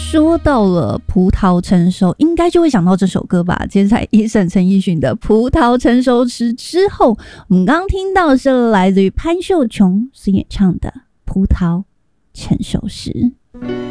说到了葡萄成熟，应该就会想到这首歌吧。接下来一审陈奕迅的《葡萄成熟时》之后，我们刚刚听到的是来自于潘秀琼所演唱的《葡萄成熟时》。